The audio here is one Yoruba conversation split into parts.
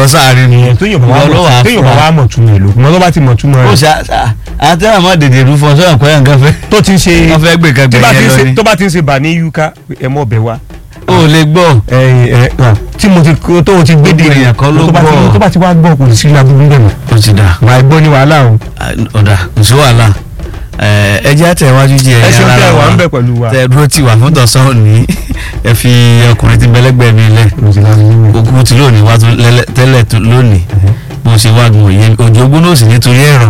bọ́ sáàrin ni téèyàn bá wà mọ̀ túmọ̀ èlò mọ́ tó bá ti mọ̀ túmọ̀ rẹ̀. ó ṣe àtẹ̀wọ̀n mọ́ dèdè rú fún ọ̀ṣọ́ àpẹ́yàn kan fẹ́. tó ti ń ṣe wọ́n fẹ́ gbé kan gbẹ̀yẹ lọ ni. tó bá ti ń ṣe bà ní yúká ẹ mọ̀ bẹ̀ wá. o lè gbọ́. tí mo ti tó o ti gbé dè èèyàn kan ló gbọ́. tó bá ti wá gbọ́ kò sí lábúrú bẹ̀ mọ́. ó ti dà. wà á gbọ́ ní wàhálà o. ọ̀dà kò sí wàhálà ẹ jẹ́ àtẹ̀wájú jẹ́ ẹ ṣeun tẹ́ wà ń bẹ̀ pẹ̀lú wa. tẹ́ dúró tì wá fún tọ̀sán òní ẹ fi ọkùnrin tí bẹ́lẹ́gbẹ́ mi lẹ̀ ogun ti lónìí wá tẹ́lẹ̀ lónìí bó ṣe wá gun òye òjò ogun náà sì nítorí ẹ̀rọ.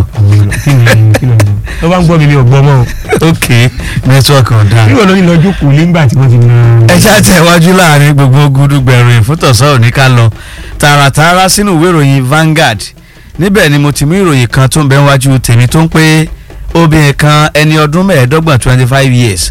tó bá ń gbọ́ mi ò gbọ́ mọ́ o. ok nẹ́tíwọ́ọ̀kì ọ̀dà. bí wọn lọ ní lọ́jọ́ kù nígbà tí wọ́n ti na. ẹ ṣe àtẹ̀wájú láàrin gbogbo gúdúgbẹ̀rún fún tọ̀sán òní ká lọ tààràtààrà sínú ìwé ìròyìn Vanguard níbẹ̀ ni mo ti mú ìròyìn kan tó ń bẹ wájú tèmi tó ń pé obìnrin kan ẹni ọdún mẹ́ẹ̀ẹ́dọ́gbọ̀n 25 years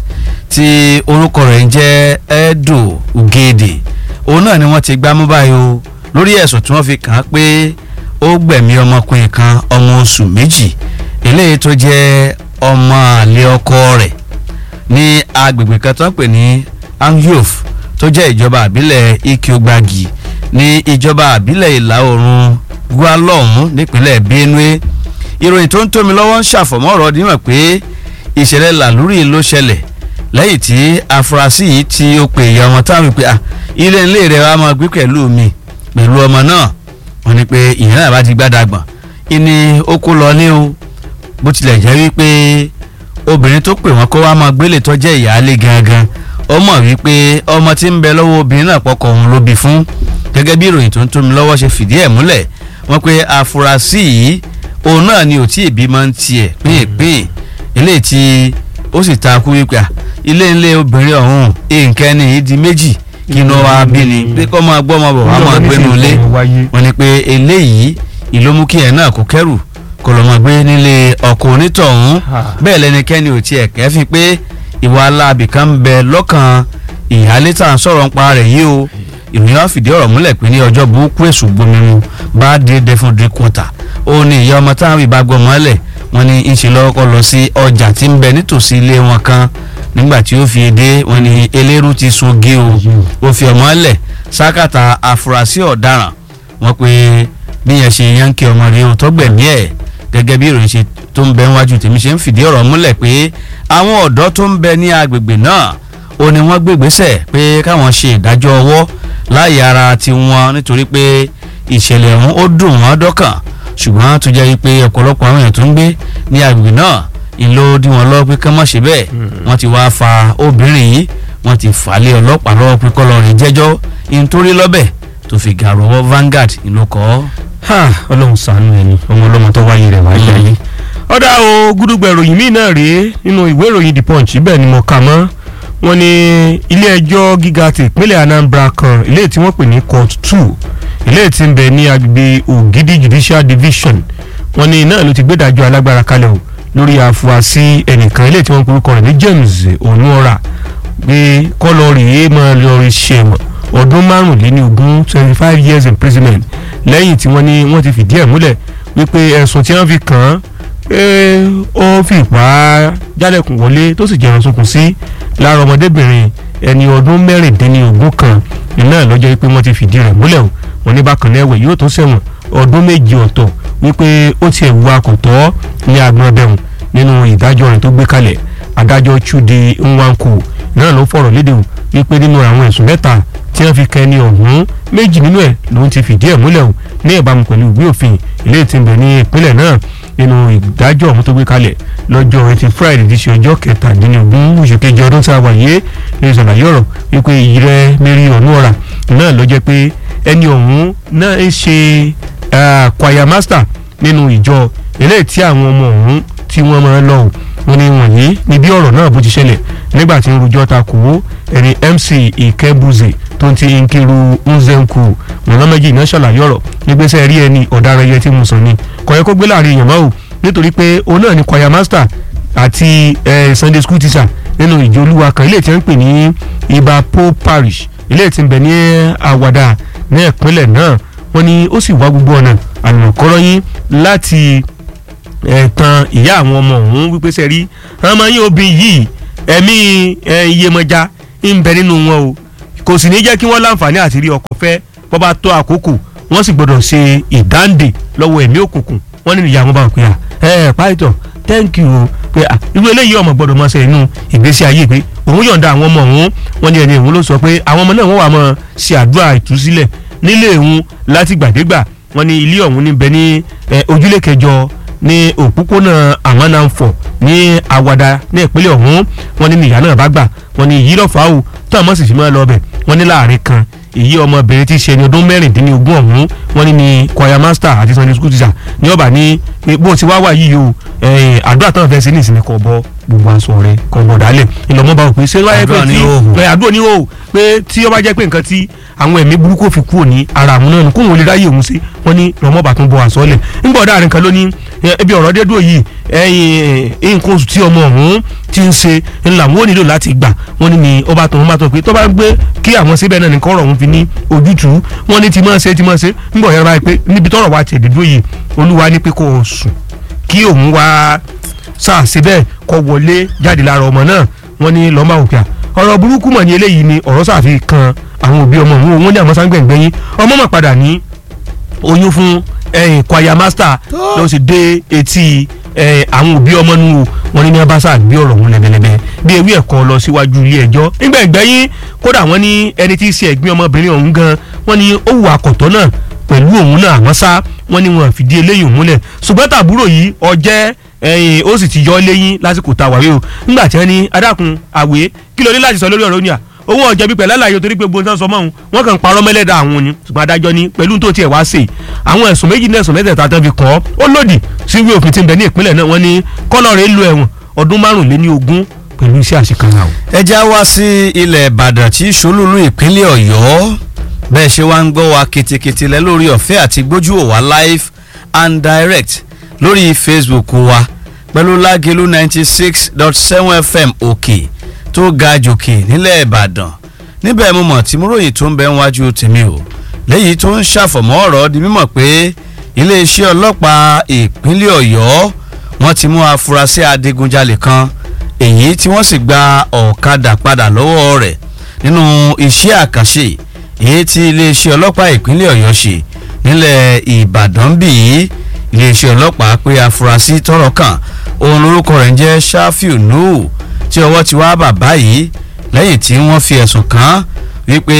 tí orúkọ rẹ̀ ń jẹ́ Edo Ugede òun náà ni wọ́n ti gbá mú báyìí o lórí ẹ̀sùn tí wọ́n fi kàn án pé ó gbẹ̀mí ọmọkùnrin kan ọmọ oṣù méjì eléyìí tó jẹ́ ọmọ àlè ọkọ rẹ̀ ní agbègbè kan tó ń pè ní Angiof tó jẹ́ ìjọba àbílẹ̀ Ikiogbagi ní ìjọba àbílẹ̀ ìlà oòrùn Gwalọ́ọ̀mù nípínlẹ̀ Benue ìròyìn tó ń tómi lọ́wọ́ ń ṣàfọ̀mọ́ ọ̀rọ̀ dímọ̀ pé ìṣẹ̀lẹ̀ làlúrí ló ṣẹlẹ̀ lẹ́yìn tí afurasí yìí tí ó pe ìyá ọmọ táwọn pé ilé rẹ̀ wá máa gbé pẹ̀lú mi pẹ̀lú ọmọ náà wọ́n ní pé ìyẹn náà bá ti gbádàgbọ̀n ìní ó kó lọ ní o bó tilẹ̀ jẹ́ wípé obìnrin tó pè wọ́n kó wá máa gbélé tó jẹ́ ìyáálé gangan ó mọ̀ wípé ọmọ tí ń bẹ lọ́wọ́ obìnrin náà pọkọ òun ló bí fún gẹ́gẹ́ bí ìròyìn tó ń tómi lọ́wọ́ ṣe fìdí ẹ̀ múlẹ̀ wọ́n pé afurasí yìí òun náà ni ò tí ìbí máa ń tiẹ̀ pín eléyìí tí ó sì ta kú wípé ilé obìnrin ọ̀hún nǹkan ẹni di méjì kí inú wa bí ni pé kọ́ máa gbọ́ ọmọ bọ̀ wá máa gbénu ilé wọ́n ní pé eléyìí ìlú mú kí ẹ̀ náà kó kẹ́rù kó lọ́ máa gbé nílé ọkọ onítọ̀hún bẹ́ẹ̀ lẹ́nikẹ́ni ò tiẹ̀ kẹ́fín pé ìwà aláàbì kan ń bẹ lọ́kàn ìyáálé tá à ń sọ̀rọ̀ nípa rẹ̀ yìí o ìròyìn wa fìdí ọ̀rọ̀ múlẹ̀ pé ní ọjọ́ burúkú èṣù gbomimu bá dé fún dínkùtà ó ní ìyá ọmọ táwọn ìbá gbọ́ mọ́lẹ̀ wọ́n ní ń ṣe lọ́kọ́ lọ sí ọjà tí ń bẹ nítòsí ilé wọn kan nígbà tí ó fi dé wọ́n ní eléru ti soge o ó fi ọmọ lẹ̀ sákàtà afurasí ọ̀daràn wọ́n pé bí yẹn ṣe yankí ọmọ rẹ̀ ó tọ́gbẹ̀mí ẹ̀ gẹ́gẹ́ bí ìròyìn ṣe tó ń bẹ níwájú tèmi ṣe ń fìdí ọ̀rọ̀ múlẹ̀ pé àwọn ọ̀dọ́ tó ń bẹ ní agbègbè náà ó ní wọ́n gbégbésẹ̀ pé káwọn ṣe ìdájọ́ ọwọ́ láyé ara tiwọn nítorí pé ìṣẹ̀lẹ̀ ọ̀hún ó dùn wọ́n dọ́kàn ṣùgbọ́n tó jẹ́ pé ọ̀pọ̀lọpọ̀ àwọn èèyàn tó ń gbé ní agbègbè náà ìlò dí wọn lọ pé kán mọ̀ ṣe bẹ́ẹ̀ wọ́n ti wá fa obìnrin yìí wọ́n ti fà á lé ọlọ́pàá lọ́wọ́ pé kọ́ lọ́ọ́ rìn jẹ́jọ́ nítorí lọ́bẹ̀ tó fi gàrú ọwọ́ Vanguard ìlú kọ́. Ọlọ́run ṣàánú ẹni ọmọ ọlọ́mọ tó wáyé rẹ̀ wáyé ayé. ọ̀dà o gúdúgbẹ̀ ìròyìn míì náà rèé nínú ìwé ìròyìn The Punch bẹ́ẹ̀ ni mo kà mọ́ wọ́n ní ilé ẹjọ́ gíga ti ìpínlẹ̀ Anambra kan ilé tí wọ́n pè ní Court 2 ilé tí ń bẹ ní agbègbè Ògidì Judicial Division wọ́n ní náà ló ti gbẹ́dájọ́ alágbára kalẹ̀ o lórí àfúrásì ẹnìkan ilé tí wọ́n porúkọ rẹ̀ ní James Onuora pé kọ́lọ́ọ̀rì yìí máa lọ rí ṣẹ̀wọ̀n ọdún 25 25 years imprisonment lẹ́yìn tí wọ́n ní wọ́n ti fìdí ẹ̀ múlẹ̀ wípé ẹ̀sùn tí wọ́n fi kàn án pé ó fi ìpá jálẹ̀kùn wọlé tó sì jẹun sunkún sí lára ọmọdébìnrin ẹni ọdún 16 kan iná lọ́jọ́ wípé wọ́n ti fìdí rẹ̀ múlẹ̀ o wọ́n ní bákan náà ẹ̀wẹ̀ yóò tó ṣẹ̀wọ̀n ọdún 7 ọ̀tọ̀ wípé ó tiẹ̀ wu akọ̀tọ́ ní agbọ̀n bẹ̀rùn nínú ìdájọ́ rẹ̀ tó gbé kalẹ̀ adájọ́ Chudi Nwankwo náà ló fọ̀rọ̀ lédè o wípé nínú àwọn ẹ̀sùn mẹ́ta tí wọ́n fi kẹ́ni ọ̀hún 2 nínú ẹ̀ ló ti fìdí ẹ̀ múlẹ̀ o ní ìbámu pẹ̀lú ìwé òfin ilé tí ń bẹ ní ìpínlẹ̀ náà nínú ìdájọ́ ọ̀hún tó gbé kalẹ̀ lọ́jọ́ ẹtì Friday tí ṣe ọjọ́ 17 oṣù kejì ọdún tí a wà yé ní ìṣàlàyé ọ̀rọ̀ wípé ìrẹ́ Mary Onuora náà ló jẹ́ pé ẹni ọ̀hún náà ń ṣe choir master nínú ìjọ eléyìí tí àwọn ọmọ ọ̀hún tí wọ́n máa ń lọ wọ́n ní wọ̀nyí ní bí ọ̀rọ̀ náà bó ti ṣẹlẹ̀ nígbà tí ń rojọ́ ta kò ẹni MC Ikebuze tó ń ti Nkiru Nzenku wọn méjì náà ṣàlàyé ọ̀rọ̀ nígbésẹ̀ rí ẹni ọ̀daràn yẹ tí mo sọ ni kò yẹ kó gbé láàrin èèyàn máa wò nítorí pé òun náà ni choir master àti Sunday school teacher nínú ìjọ olúwa kan ilé tí wọ́n ń pè ní Ibapo Parish ilé tí ń bẹ ní Àwàdà ní ìpínlẹ̀ náà wọ́n ní ó sì wá gbogbo ọ̀nà àlùmọ̀kọ́rọ́ yín láti ẹ̀tàn ìyá àwọn ọmọ òun wípé sẹ́rí ọmọ yín obìnrin yìí ẹ̀mí Iyemọja ń bẹ nínú wọn o kò sì ní jẹ́ kí wọ́n láǹfààní àti rí ọkọ fẹ́ bọ́ bá tó àkókò wọ́n sì gbọ́dọ̀ ṣe ìdáǹdè lọ́wọ́ ẹ̀mí òkùnkùn wọ́n ní ìyá wọn bá pè á pàìtọ̀ thank you o pé irú eléyìí ọmọ gbọ́dọ̀ máa ṣe inú ìgbésí ayé pé òun yọ̀ǹda àwọn ọmọ òun wọ́n ní ẹni òun ló sọ pé àwọn ọmọ náà wọ́n wà máa ṣe àdúrà ìtúsílẹ̀ nílé òun láti gbàdégbà wọ́n ní ilé ọ̀hún níbẹ̀ ní ojúlé kẹjọ ní òpópónà àmọ́nàfọ̀ ní àwàdà ní ìpínlẹ̀ ọ̀hún wọ́n ní ìyá náà bá gbà wọ́n ní èyí lọ́fà ó tó àmọ́ sì fi máa lọ bẹ̀ wọ́n ní láàrin kan èyí ọmọbìnrin tí í ṣe ẹni ọdún mẹ́rìndínlógún ọ̀hún wọ́n ní ní choir master àti sunday school teacher ní ọba ní bó ti wá wà yìí o àdúrà táwọn fẹ́ sí ní ìsinmi kọ̀ bọ́ gbogbo aṣọ rẹ̀ kọ̀ bọ̀ dálẹ̀ ìlọ́mọba ò pé ṣé wáyé pé tí àdúrà ní o pé tí ó bá jẹ́ pé nǹkan tí àwọn ẹ̀mí burúkú fi kúrò ní ara àwọn náà kóhun olè ráyè òun sí wọ́n ní lọ́mọba tó ń bọ aṣọ lẹ̀ ńgbọ́ ọ̀dà àrùn kan ló ní ibi ọ̀rọ̀ dé dúró yìí nǹkan oṣù tí ọmọ ọ̀hún ti ń ṣe ńlá wọn ò nílò láti gbà wọ́n ní ọba tó ń bá tó pé tó bá ń gbé kí àwọn síbẹ̀ náà nìkan ọ̀rọ̀ òun fi ní ojútùú wọ́n ní ti máa ṣe ńgbọ̀ yẹn báyìí pé níbi tọ́rọ̀ wa tẹ̀ dídúró yìí olúwa ní pé kó o sùn kí òun wá sáàsì bẹ́ẹ̀ kó wọlé jáde lára ọmọ náà wọ́n ní lọ́mọ òkè ọ̀rọ̀ burúkú mọ̀ ní eléyìí ni ọ̀rọ̀ sàfi kan àwọn òbí ọmọ òun wọ́n ní àmọ́ sáńgbẹ̀ngbẹ̀yìn ọmọ mọ̀ padà ní oyún fún choir master ló sì dé etí àwọn òbí ọmọ nù wọ́n ní abasa gbé ọ̀rọ̀ òun lẹ́bẹ̀lẹ́bẹ̀ bí ewé ẹ̀kọ́ lọ síwájú ilé ẹjọ́ nígbà ìgbẹ́yìn kódà wọ́n ní ẹni tí í ṣe ẹ̀gbìn ọmọbìnrin ọ̀hún gan wọ́n ní ó wù àkọ́tọ́ náà pẹ̀lú òun náà àmọ́ sá wọ́n ní wọn fìdí eléyìí múlẹ̀ ṣùgbọ́n tàbúrò yìí ọjẹ́ ó sì ti yọ lẹ́yìn lásìkò tá a wà rí o nígbà tí wọ́n ní adákun àwé kí ló ní láti sọ lórí ọ̀rọ̀ ní à owó ọ̀jẹ̀bí pẹ̀lú àlàyé torí pé gbóńtàn sọmọ́ òun wọ́n kàn ń parọ́ mẹ́lẹ́dà àwọn ni ṣùgbọ́n adájọ́ ní pẹ̀lú tó tiẹ̀ wá ṣe àwọn ẹ̀sùn méjì ní ẹ̀sùn mẹ́tẹ̀ẹ̀ta tán fi kàn ọ́ ó lòdì sí ìwé òfin tí ń bẹ ní ìpínlẹ̀ náà wọ́n ní kọ́lọ́ rẹ̀ lu ẹ̀wọ̀n ọdún 25 pẹ̀lú iṣẹ́ àṣekára o. ẹ já wá sí ilẹ̀ ìbàdàn tí ìṣolúlú ìpínlẹ̀ ọ̀yọ́ bẹ́ẹ̀ ṣe wá ń gbọ́ wa kitikiti lẹ lórí ọ̀fẹ́ àti gbójú òwà live and direct lórí facebook wa pẹ̀lú lágẹ̀lú 96.7 fm òkè tó ga jòkè nílẹ̀ ìbàdàn níbẹ̀ mo mọ̀ tí mo ròyìn tó ń bẹ níwájú tèmi o lẹ́yìn tó ń ṣàfọ̀mọ́ ọ̀rọ̀ di mímọ̀ pé iléeṣẹ́ ọlọ́pàá ìpínlẹ̀ ọ̀yọ́ wọ́n ti mú afurasí adigunjalè kan èyí tí wọ́n sì gba ọ̀kadà padà lọ́wọ́ rẹ̀ nínú iṣẹ́ àkànṣe èyí tí iléeṣẹ́ ọlọ́pàá ìpínlẹ̀ ọ̀yọ́ ṣe nílẹ̀ ìbàdàn bíi iléeṣẹ́ ọlọ́pàá pé afurasí tọ́rọ̀ kàn òun lórúkọ rẹ̀ ń jẹ́ Shafiu Nuhu tí ọwọ́ ti wá bàbá yìí lẹ́yìn tí wọ́n fi ẹ̀sùn kàn wípé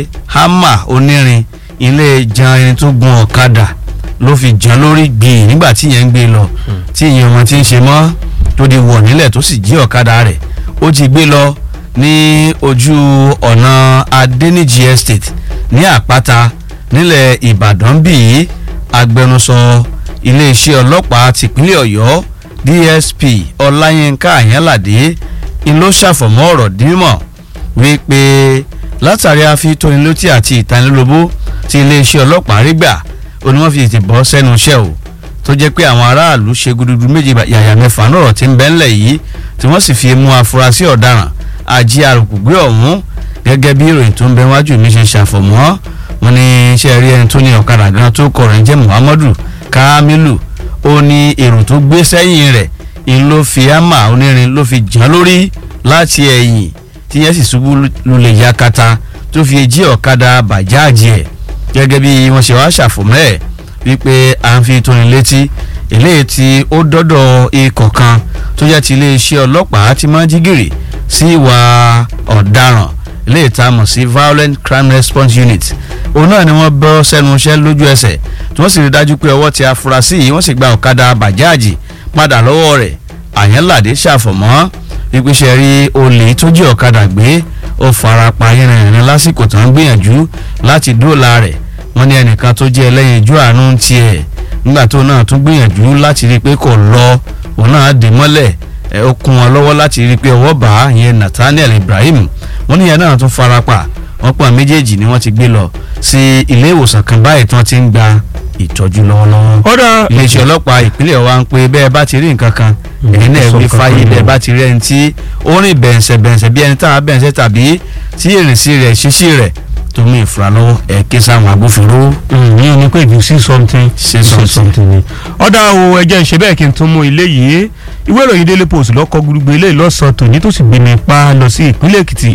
hámà onírin ilé jan ẹni tó gun ọ̀kadà ló fi jan lórí gbìn nígbà tí yẹn ń gbé lọ tí ìyẹn wọn ti ń ṣe mọ́ tó di wọ̀ nílẹ̀ tó sì jí ọ̀kadà rẹ̀ ó ti gbé lọ ní ojú ọ̀nà Adéníjì estate ní àpáta nílẹ̀ Ìbàdàn bíi agbẹnusọ iléeṣẹ́ ọlọ́pàá tìpínlẹ̀ Ọ̀yọ́ DSP Ọláyínká Àyànládé ló ṣàfọ̀mọ́ ọ̀rọ̀ dímọ̀ wípé látàrí àfitónilótì àti ìtanilólobó tí iléeṣẹ́ ọlọ́pàá rí gbà ó ní wọ́n fi tètè bọ́ sẹ́nu iṣẹ́ o tó jẹ́ pé àwọn aráàlú ṣe gudugudu méje yàyà mẹ́fà náà tí ń bẹ ńlẹ̀ yìí tí wọ́n sì fi mú afurasí ọ̀daràn ají arùkùgbé ọ̀hún gẹ́gẹ́ bí ìròyìn tó ń bẹ wájú mi ṣe ṣàfọ̀mọ́ wọn ní iṣẹ́ rí ẹni tó ní ọ̀kadà gan tó kọ̀rọ̀ ń jẹ́ Muhammadu Kamilu ó ní èrò tó gbé sẹ́yìn rẹ̀ ń ló fi hámà onírin ló fi jàn lórí láti ẹ̀yìn tí yẹn sì ṣubú lulẹ̀ yakata tó fi jí ọ̀kadà bàjáàjì ẹ̀ gẹ́gẹ́ bí wọ́n ṣe wá ṣàfọ̀mọ́ ẹ̀ wípé à ń fi tóni létí eléyìí tí ó dọ́dọ̀ ikọ̀ kan tó jẹ́ ti iléeṣẹ́ ọlọ́pàá tí máa ń jí gìrì sí ìwà ọ̀daràn eléyìí tá a mọ̀ sí violent crime response unit òun náà ni wọ́n bọ́ sẹ́nu iṣẹ́ lójú ẹsẹ̀ tí wọ́n sì rí dájú pé ọwọ́ ti afurasí yìí wọ́n sì gba ọ̀kadà bàjáàjì padà lọ́wọ́ rẹ̀ Àyànládé ṣàfọ̀mọ́ ìpèsè rí olè tó jí ọ̀kadà gbé ó fara pa yẹnìyẹn lásìkò tó ń gbìyànjú láti dóòlà rẹ̀ wọ́n ní ẹnìkan tó jẹ́ ẹlẹ́yinjú àánú ń tiẹ̀ nígbà tó náà tún gbìyànjú láti rí i pé kò lọ òun náà dè mọ́lẹ̀ ó kún wọn lọ́wọ́ láti rí i pé ọwọ́ bá yẹn Nathaniel Ibrahim wọ́n ní yẹn náà tún fara pa wọ́n pọ̀ méjèèjì ni wọ́n ti gbé lọ sí ilé ìwòsàn kan báyìí tí wọ́n ti ń gba ìtọ́jú lọ́wọ́lọ́wọ́. iléeṣẹ́ ọlọ́pàá ìpínlẹ̀ wa ń pe bẹ́ẹ̀ bá ti rí nǹkan kan ẹ̀yin náà wí fáyé bẹ́ẹ̀ bá ti rí ẹni tí ó rìn bẹ̀ǹsẹ̀ bí ẹni táwọn bẹ̀ǹsẹ̀ tàbí tí ìrìnsí rẹ̀ ṣíṣí rẹ̀ tó mú ìfura lọ́wọ́ ẹ̀ ké sáwọn agbófinró. yíyan ni pé if you see something say something ni. ọ̀dà o ẹjẹ́ ìṣe bẹ́ẹ̀ kí n tún mú ilé yìí ìwé ìròyìn Daily Post lọ́kọ̀ gbogbo ilé ìlọ́sàn tòní tó sì gbé mi pa lọ sí ìpínlẹ̀ Èkìtì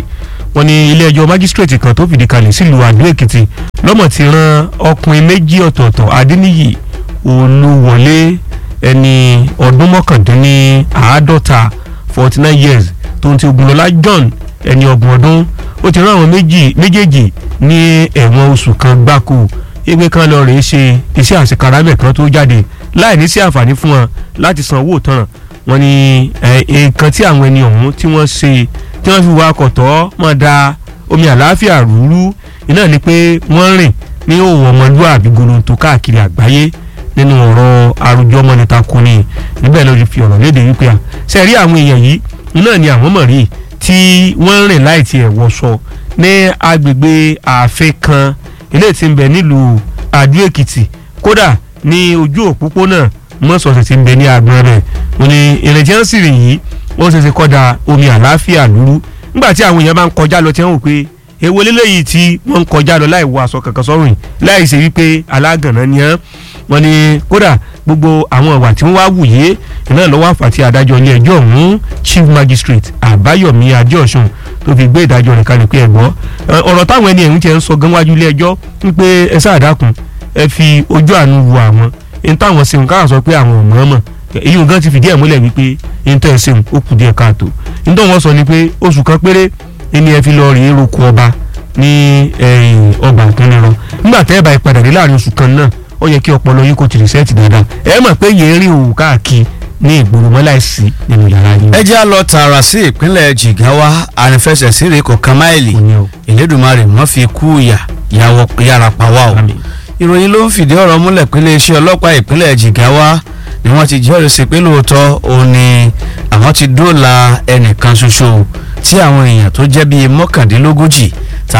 wọ́n ní ilé ẹjọ́ májísírèètì kan tó fìdí kalẹ̀ sílùú Àdó Èkìtì lọ́mọ̀ ti rán ọkùnrin méjì ọ̀tọ̀ọ̀tọ̀ Adéníyì Olúwọlé ẹni ọdún mọ́kàndínláàádọ́ta 49 years tó ń ti Ògúnlọ́lá John ẹni ọgbọ̀n ọdún ó ti rán àwọn méjèèjì ní ẹ̀wọ̀n oṣù kan gbáko ẹgbẹ́ kan lọ rèé ṣe iṣẹ́ àṣekárámẹ̀ kan tó jáde láì ní sí àǹfààní fún wọn láti san owó ìtanràn. Wọ́n ní nǹkan tí àwọn ẹni ọ̀hún tí wọ́n ṣe tí wọ́n fi wa kọ̀tọ́ máa da omi àlàáfíà rúrú iná ni pé wọ́n rìn ní òwò ọmọlúwàbí golonto káàkiri àgbáyé nínú ọ̀rọ̀ àròjọ mọ́nitakuni níbẹ̀ ló fi ọ̀rọ̀ léde wípé à ṣe rí àwọn èèyàn yìí iná ni àwọn mọ̀ rí tí wọ́n rìn láì tiẹ̀ wọṣọ ní agbègbè ààfin kan eléyìí tí ń bẹ nílùú Àdó Èkìtì kódà ní ojú òpópónà mọ́sọ̀ọ̀sẹ̀ tí ń bẹ ní agbọ̀n rẹ̀ wọ́n ní ìrìnàjò ń sì rìn yìí wọ́n ṣe kọ́da omi àlàáfíà lúrú nígbà tí àwọn èèyàn bá ń kọjá lọ tí wọ́n wò pé èwo lélẹ́yìí tí wọ́n ń kọjá lọ láì wọ aṣọ kankan sọ́rùn láì ṣe wípé alágànná ni wọ́n ní kódà gbogbo àwọn ìwà tí wọ́n wá wùyé iná lọ́wọ́ àfàtì adájọ́ ilé ẹjọ́ ọ̀hún Chief Magistrate Àbáyọ̀mí Adéọ̀sùn tó fi gbé ìdájọ́ rẹ̀ kalẹ̀ pé ẹ̀gbọ́n ọ̀rọ̀ táwọn ẹni ẹ̀hún tiẹ̀ ń sọ gan wájú ilé ẹjọ́ wípé ẹ sáà dákun ẹ fi ojú àánú wo àwọn ẹni táwọn ṣeun káà sọ pé àwọn ọ̀mọ́ mọ̀ èyí gan ti fìdí ẹ̀ múlẹ̀ wípé ẹni tẹ́ ẹ ṣeun ó kù díẹ̀ káàtó nítorí wọ́n sọ ni pé oṣù kan péré ẹni ẹ fi lọ rèé roko ọba ní ọgbà ìpínlẹ̀ nígbà tẹ́ ẹ bá ìpadà dé láàrin oṣù kan náà ó yẹ kí ọpọlọ yín kò ti rìsẹ́ẹ̀tì dáadáa ẹ mọ̀ pé yẹn rí òwò káàkiri ní ìgboro mọ́láìsí nínú yàrá yín. ẹ jẹ́ á lọ tààrà sí ìpínlẹ̀ Jigawa ànífẹsẹ̀síre kọ̀ọ̀kan máìlì Ìlédùmarè wọ́n fi kú yàrá pa wá o. ìròyìn ló ń fìdí ọ̀rọ̀ múlẹ̀ pé iléeṣẹ́ ọlọ́pàá ìpínlẹ̀ Jigawa ni wọ́n ti jẹ́rìí sí pé lóòótọ́ òun ni àwọn ti dóòlà ẹnìkan ṣoṣo tí àwọn èèyàn tó jẹ́ bíi mọ́kàndínlógójì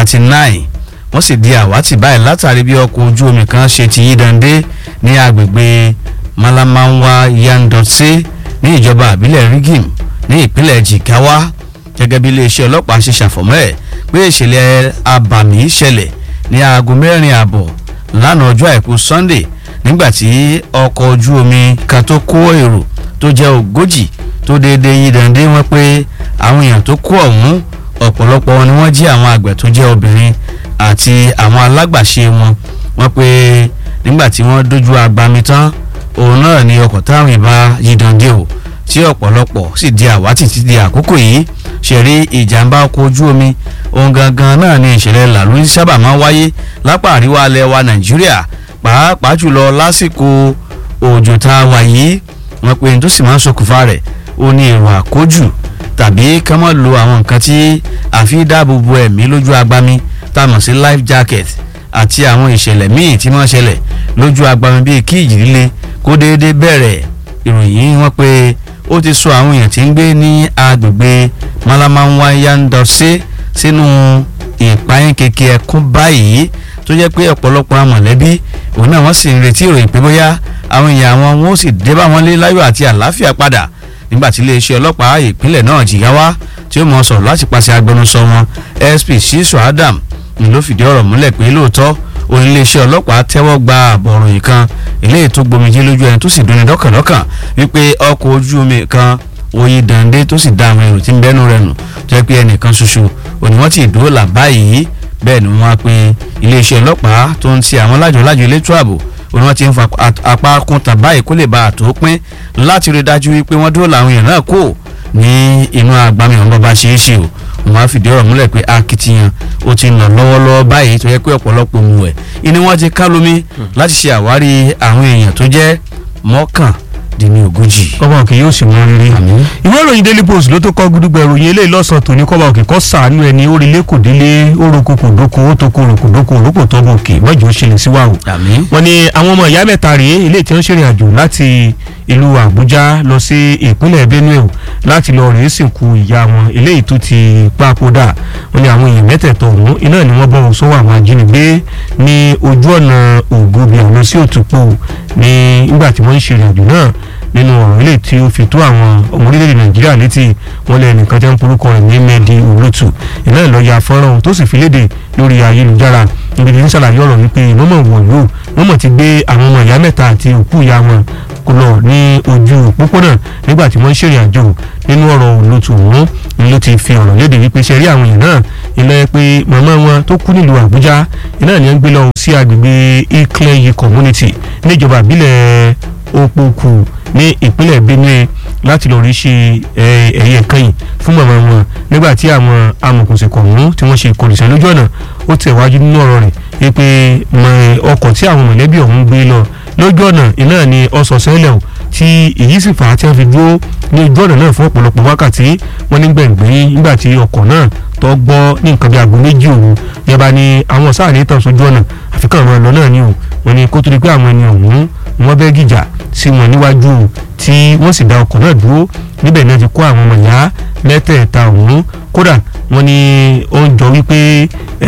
39 wọ́n sì di àwátì báyìí látàrí bí ọkọ̀ ojú omi kan ṣe ti yí dande ní agbègbè Malamanwa Yandotse ní ìjọba àbílẹ̀ Rigim ní ìpínlẹ̀ Jigawa gẹ́gẹ́ bí iléeṣẹ́ ọlọ́pàá ṣe ṣàfọ̀mọ́ ẹ̀ pé ìṣẹ̀lẹ̀ abàmì ṣẹlẹ̀ ní aago 4:30 lánàá ọjọ́ àìkú Sunday nígbàtí ọkọ̀ ojú omi kan tó kó èrò tó jẹ́ ogójì tó déédéé yí dande wọ́n pé àwọn èèyàn tó kó ọ̀hún ọ̀pọ̀lọpọ̀ wọn ni wọ́n jí àwọn àgbẹ̀ tó jẹ́ obìnrin àti àwọn alágbàṣe wọn wọ́n pé nígbàtí wọ́n dojú agbami tán òun náà ni ọkọ̀ táwọn ìbá yí dande o tí ọ̀pọ̀lọpọ̀ sì di àwátì títí di àkókò yìí ṣe rí ìjàmbá ọkọ̀ ojú omi ohun gangan náà ni ìṣẹ̀lẹ̀ làlórí sábà máa ń wáyé lápá àríwá ilẹ̀ wa Nàìjíríà pàápàá jùlọ lásìkò òjò tá a wà yìí wọ́n pé ní tó sì máa ń ṣokùnfà rẹ̀ ó ní èrò àkójù tàbí ká má lo àwọn nǹkan tí àfi dáàbò bo ẹ̀mí lójú agbami tá a mọ̀ sí life jacket àti àwọn ìṣẹ̀lẹ̀ míì tí wọ́n ṣẹlẹ̀ lójú agbami bíi kí ìjì líle kó déédéé bẹ̀rẹ̀ ìròyìn wọ́n pé ó ti sọ àwọn èèyàn tí ń gbé ní agbègbè Malamanwa Yandotse sínú ìpayín kékeré ẹkún báyìí tó jẹ́ pé ọ̀pọ̀lọpọ̀ àwọn mọ̀lẹ́bí òun náà wọ́n sì ń retí ìròyìn pé bóyá àwọn èèyàn àwọn wọn ó sì dé bá wọn lé láyọ̀ àti àlàáfíà padà nígbàtí iléeṣẹ́ ọlọ́pàá ìpínlẹ̀ náà Jigawa tí ó mọ̀ sọ̀rọ̀ láti pàṣẹ agbẹnusọ wọn SP Shisu Adam ló fìdí ọ̀rọ̀ múlẹ̀ pé lóòótọ́ oníléeṣẹ́ ọlọ́pàá tẹ́wọ́ gba àbọ̀ròyìn kan eléyìí tó gbomijé lójú ẹni tó sì dùnni lọ́kànlọ́kàn wípé ọkọ̀ ojú omi kan oyin dande tó sì dá àwọn èrò tí ń bẹ́nu rẹ̀ nù tó yẹ pé ẹnìkan ṣoṣo òní wọ́n ti dóòlà báyìí bẹ́ẹ̀ ni wọ́n á pe iléeṣẹ́ ọlọ́pàá tó ń ti àwọn lájọ̀lájọ̀ elétò ààbò òní wọ́n ti ń fa apá kún tàn báyìí kó lè bá àtó pín láti rí dájú wípé wọ́n dóòlà àwọn èèyàn náà kó ní inú agbami ọ̀hún bàbá ṣe é ṣe o wọ́n á fìdí ọ̀rọ̀ múlẹ̀ pé akitiyan ó ti ń lọ lọ́wọ́lọ́wọ́ báyìí tó yẹ pé ọ̀pọ̀lọpọ̀ mú ẹ̀ ìní wọ́n ti ká lómi láti ṣe àwárí àwọn èèyàn tó jẹ́ mọ́kàndínlógójì. kọ́ba òkè yóò sì mú rírí. ìwé ìròyìn Daily Post ló tó kọ́ gúdúgbẹ̀ ìròyìn eléyìí lọ́sàn-án tòní kọ́ba òkè kọ́ sàánú ẹni ó rilé kò délé ó roko kò dóko ó toko roko dóko òrókò tọ́bù òkè mọ́jọ́ ó ṣẹlẹ̀ síwá o. wọ́n ní àwọn ọmọ ìyá mẹ́ta rèé eléyìí tí wọ́n ṣèrìn àjò láti ìlú Àbújá lọ sí ìpínlẹ̀ Benue o láti lọ rèé sìnkú ìyá wọn eléyìí tó ti papòdà. wọ́n ní àwọn èèyàn mẹ́tẹ̀ẹ̀tọ̀ ọ̀hún iná ni wọ́n bọ́ wọn sọ́wọ́ àwọn ajínigbé ní ojú ọ̀nà Ògòbí àwọn sí Òtùpó ní nígbà tí wọ́n ń ṣèrìn àjò náà nínú ọ̀rọ̀ ilé tí ó fi tó àwọn ọmọ orílẹ̀-èdè Nàìjíríà létí wọn lẹ́nìkan tẹ́ ń porúkọ rẹ̀ ní Mẹ́dí Olótù iná ìlọ́ya fọ́nrán tó sì fi léde lórí ayélujára níbi tí ń ṣàlàyé ọ̀rọ̀ wípé mọ́mọ́ wọ̀nyó wọ́n mọ̀ ti gbé àwọn ọmọ ìyá mẹ́ta àti òkú ìyá wọn lọ ní ojú òpópónà nígbà tí wọ́n ń ṣèrìn àjò nínú ọ̀rọ̀ olótù ọ̀hún ni ló ti fi ọ̀rọ̀ léde wípé ṣe rí àwọn èèyàn náà ilẹ̀ pé màmá wọn tó kú nílùú Àbújá iná ni wọ́n gbé lọ sí agbègbè Ikleyi community níjọba ìbílẹ̀ Opoku ní ìpínlẹ̀ Benue láti lọ rí ṣe ẹ̀yẹ kẹ́yìn fún màmá wọn nígbà tí àwọn amòkùnsìnkọ̀ ọ̀hún tí wọ́n ṣe ìkọlùsẹ̀ lójú ọ̀nà ó tẹ̀wájú nínú ọ̀rọ̀ rẹ̀ wípé ọkọ̀ tí àwọn mọ̀lẹ́bí ọ̀hún gbé lọ lójú ọ̀nà iná ni ọ̀sọ̀ sẹ́lẹ̀ o tí èyí sì fà á tí wọ́n fi dúró ní ojú ọ̀nà náà fún ọ̀pọ̀lọpọ̀ wákàtí wọ́n ní gbẹ̀ngbẹ̀yìn nígbà tí ọkọ̀ náà tó gbọ́ ní nǹkan bí aago méjì òru yaba ni àwọn sáà ní tàn sójú ọ̀nà àfikún àwọn ọ̀nà náà ni o wọ́n ní kó tó di pé àwọn ẹni ọ̀hún wọ́n bẹ́ gìjà sí wọn níwájú tí wọ́n sì dá ọkọ̀ náà dúró níbẹ̀ náà ti kó àwọn ọmọ ìyá mẹ́tẹ̀ẹ̀ta ọ̀hún kódà wọ́n ní ó ń jọ wípé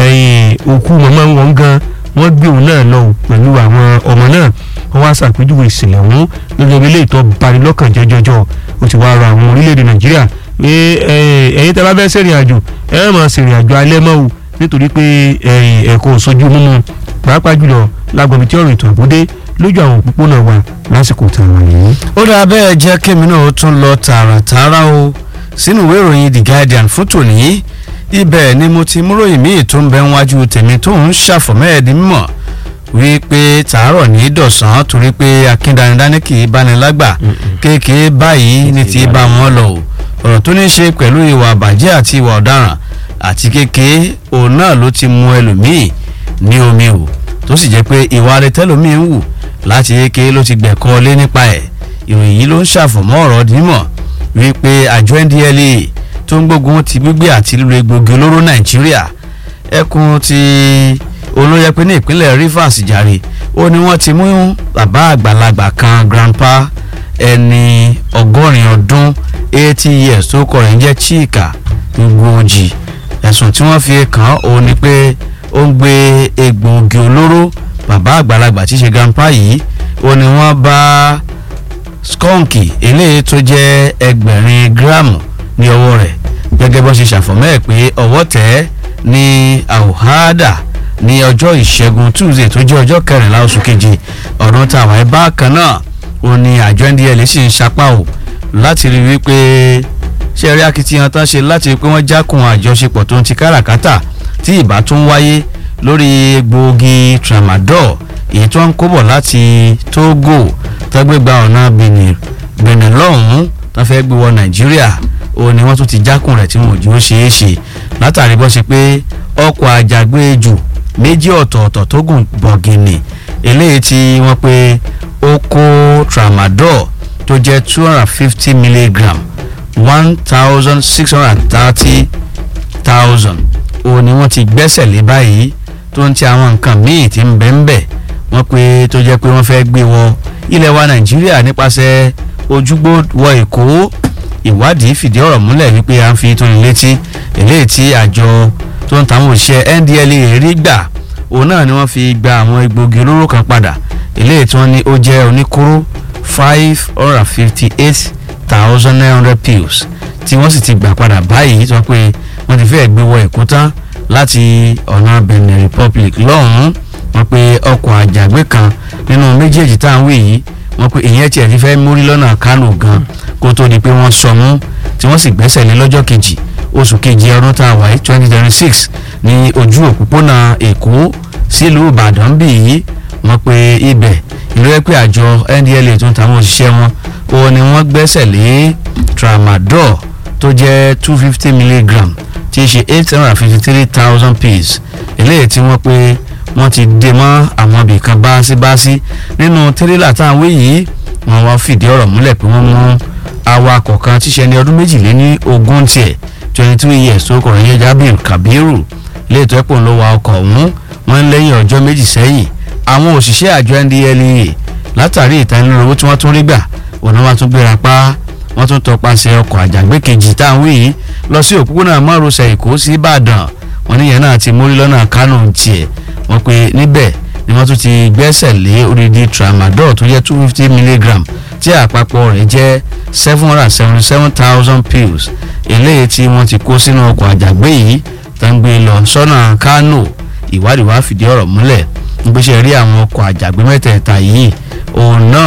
òkú màmá wọn gan wọ́n gbé òun náà lọ pẹ̀lú àwọn ọmọ náà wọ́n wá ṣàpèjúwe ìṣẹ̀lẹ̀ ọ̀hún lórí ilé ìtọ́ bani lọ́kàn jẹjọjọ ó ti wá rọ àwọn orílẹ̀-èdè Nàìjíríà pé ẹ̀yin tẹ́ bá fẹ́ ṣèrìn àjò ẹ máa ṣèrìn àjò alẹ́ mọ́ o nítorí pé ẹ̀kọ́ sojú mímu pàápàá jùlọ lágbọ̀nmi tí ọ̀rọ̀ ètò àbúdé lójú àwọn òpópónà wa lásìkò tààrà yìí. ó dáa bẹ́ẹ̀ jẹ́ kémi náà ó tún lọ tààràtààrà o sínú ìwé ìròyìn The Guardian fún tòní ibẹ̀ ni mo ti múròyìn míì tó ń bẹ wájú tèmi tó ń ṣàfọ̀mẹ́ẹ̀dì mímọ̀ wípé tààrọ̀ ní dọ̀sán torí pé akíndanidání kì í báni lágbà kéèké báyìí ní ti bá wọn lọ o ọ̀rọ̀ tó ní í ṣe pẹ̀lú ìwà àbàjẹ́ àti ìwà ọ̀daràn àti kéèké òun náà ló ti mú ẹlòmíì ní omi o tó sì jẹ́ pé ìwà rẹ̀ tẹ́lòmíì ń wù láti kéèké ló ti gbẹ̀kọ́ lé nípa ẹ̀ ìròyìn yìí ló ń ṣàfọ̀mọ́ ọ̀rọ̀ dímọ̀ wípé àjọ NDLEA tó ń gbógun ti gbígbé àti lílo egbògi olóró Nàìjíríà ẹkùn ti olóyè pé ní ìpínlẹ̀ Rivers jàre ó ní wọ́n ti mú bàbá àgbàlagbà kan grandpa ẹni 80 ọdún 80 years tó kọ rẹ̀ ń jẹ́ Chika Ugoji ẹ̀sùn tí wọ́n fi kàn án òun ni pé ó ń gbé egbògi olóró bàbá àgbàlagbà tí í ṣe grandpa yìí ó ní wọ́n bá skunky eléyìí tó jẹ́ 1,000 gíráàmù ní ọwọ́ rẹ̀ gẹ́gẹ́ bó ṣe ṣàfọ̀mọ́ ẹ̀ pé ọwọ́ tẹ̀ ní Auhada ní ọjọ́ ìṣẹ́gun Tuesday tó jẹ́ ọjọ́ 14 oṣù keje ọdún táwọn ẹ̀ bákan náà ó ní àjọ NDLEA sì ń sapá o láti rí wípé ṣe rí akitiyan tán ṣe láti rí pé wọ́n jákun àjọṣepọ̀ tó ń ti káràkátà tí ìbá tún wáyé lórí egbòogi tramadol èyí tó ń kóbọ̀ láti Togo tẹ́gbẹ́gba ọ̀nà Benin lọ́hùn-ún tó fẹ́ gbé wọ Nàìjíríà ó ní wọ́n tún ti jákun rẹ̀ tí wọn ò jí ó ṣeé ṣe látàrí bó ṣe pé ọkọ̀ àjàgbéjù méjì ọ̀tọ̀ọ̀tọ̀ tó gùn bọ̀gìnì eléyìí tí wọ́n pé ó kó tramadol tó jẹ́ 250 milligram 1,630,000 ó ní wọ́n ti gbẹ́sẹ̀ lé báyìí tó ń ti àwọn nǹkan míì tí ń bẹ ń bẹ̀ wọ́n pé tó jẹ́ pé wọ́n fẹ́ gbé wọ ilẹ̀ wa Nàìjíríà nípasẹ̀ ojúgbó wọ Èkó ìwádìí fìdí ọ̀rọ̀ múlẹ̀ wípé à ń fi tó ní létí eléyìí tí àjọ tó ń tàwọn òṣìṣẹ́ NDLEA rí gbà òun náà ni wọ́n fi gba àwọn egbògi olóró kan padà eléyìí tí wọ́n ní ó jẹ́ oníkóró 558,900 pills tí wọ́n sì ti gbà padà báyìí tí wọ́n pé wọ́n ti fẹ́ẹ̀ gbé wọ Èkó tán láti ọ̀nà Benin Republic lọ́hùn-ún wọ́n pé ọkọ̀ àjàgbé kan nínú méjèèjì tá à ń wí yìí wọ́n pé ìyẹn tiẹ̀ ti fẹ́ mórí lọ́nà Kánò gan kó tó di pé wọ́n sọ mú tí wọ́n sì gbẹ́sẹ̀ lé lọ́jọ́ kejì oṣù kejì ọdún tá a wáyé 2026 ní ojú òpópónà Èkó sílùú Ìbàdàn bí yìí wọ́n pé ibẹ̀ ìlú ẹ pé àjọ NDLEA tó ń tàwọn òṣìṣẹ́ wọn òun ni wọ́n gbẹ́sẹ̀ lé tramadol tó jẹ́ 250 milligram tí í ṣe 853,000 pills eléyìí tí wọ́n pé wọ́n ti dè mọ́ àwọn ibìkan báṣíbáṣí nínú tírélà táwọn yìí wọ́n wá fìdí ọ̀rọ̀ múlẹ̀ pé wọ́n mú awakọ̀ kan tíṣẹ́ ní ọdún 22 tiẹ̀ 22 years tó kọ̀rọ̀ yẹn Jabir Kabiru léètò ẹ̀pọ̀ ló wa ọkọ̀ ọ̀hún wọ́n ń lẹ́yìn ọjọ́ méjì sẹ́yìn àwọn òṣìṣẹ́ àjọ NDLEA látàrí ìtanilólobó tí wọ́n tún rí gbà òun náà wá tún gbéra pa wọ́n tún tọpasẹ̀ ọkọ̀ àjàgbé kejì táwọn yìí lọ sí òpópónà márosẹ̀ Èkó sí Ìbàdàn wọ́n níyẹn náà ti mórí lọ́nà Kánò tiẹ̀ wọ́n pé níbẹ̀ ni wọ́n tún ti gbẹ́sẹ̀ lé odidi tramadol tó jẹ́ 250 milligram tí àpapọ̀ rẹ̀ jẹ́ 777,000 pills eléyìí tí wọ́n ti kó sínú ọkọ̀ àjàgbé yìí tó ń gbé lọ sọ́nà Kánò ìwádìí wá fìdí ọ̀rọ̀ múlẹ̀ ń gbéṣẹ́ rí àwọn ọkọ̀ àjàgbé mẹ́tẹ̀ẹ̀ta yìí òun náà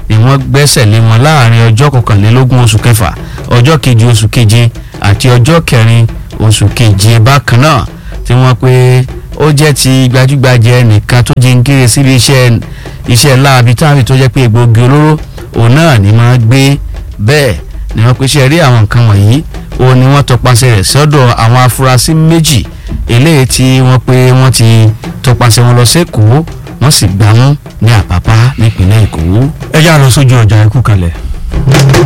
ni wọ́n gbẹ́sẹ̀ lé wọn láàrin ọjọ́ 21 oṣù kẹfà ọjọ́ 7 oṣù keje àti ọjọ́ 4 oṣù keje bákan náà tí wọ́n pé ó jẹ́ ti gbajúgbajà ẹnìkan tó jẹ́ ń kéré síbi iṣẹ́ láabi táwọn tó jẹ́ pé egbòogi olóró òun náà ni máa gbé bẹ́ẹ̀ ni wọ́n pe ṣe rí àwọn nǹkan wọ̀nyí òun ni wọ́n tọpasẹ̀ rẹ̀ sọ́dọ̀ àwọn afurasí méjì eléyìí tí wọ́n pé wọ́n ti tọpasẹ̀ wọn lọ sẹ́kọ̀ọ́ wọ́n sì gbà wọ́n ní Àpápá nípínlẹ̀ Èkó. ẹ yá lọ sójú ọjà ẹkú kalẹ̀.